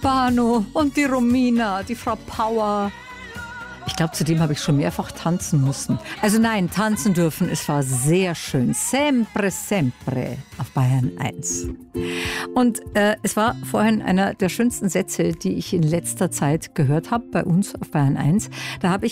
Pano und die Romina, die Frau Power. Ich glaube, zu dem habe ich schon mehrfach tanzen müssen. Also nein, tanzen dürfen, es war sehr schön. Sempre, sempre auf Bayern 1. Und es war vorhin einer der schönsten Sätze, die ich in letzter Zeit gehört habe bei uns auf Bayern 1. Da habe ich